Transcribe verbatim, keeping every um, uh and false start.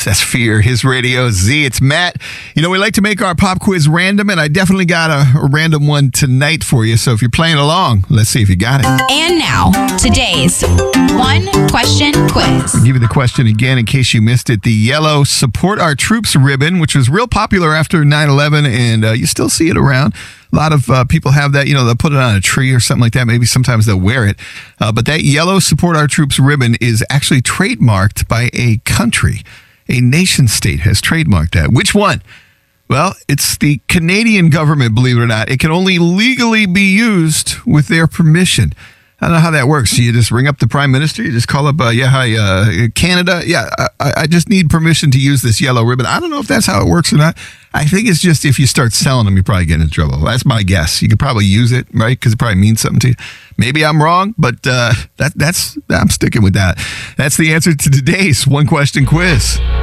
Yes, that's Fear, His Radio Z. It's Matt. You know, we like to make our pop quiz random, and I definitely got a, a random one tonight for you. So if you're playing along, let's see if you got it. And now, today's one question quiz. I'll give you the question again in case you missed it. The yellow Support Our Troops ribbon, which was real popular after nine eleven, and uh, you still see it around. A lot of uh, people have that, you know, they'll put it on a tree or something like that. Maybe sometimes they'll wear it. Uh, but that yellow Support Our Troops ribbon is actually trademarked by a country. A nation state has trademarked that. Which one? Well, it's the Canadian government, believe it or not. It can only legally be used with their permission. I don't know how that works. You just ring up the prime minister. You just call up, uh, yeah, hi, uh, Canada. Yeah, I, I just need permission to use this yellow ribbon. I don't know if that's how it works or not. I think it's just if you start selling them, you probably get into trouble. That's my guess. You could probably use it, right? Because it probably means something to you. Maybe I'm wrong, but uh, that that's I'm sticking with that. That's the answer to today's one question quiz.